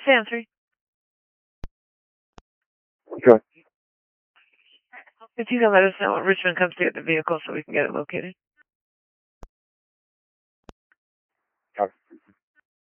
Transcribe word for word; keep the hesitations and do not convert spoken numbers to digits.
Sam three. Okay. If you can let us know when Richmond comes to get the vehicle so we can get it located.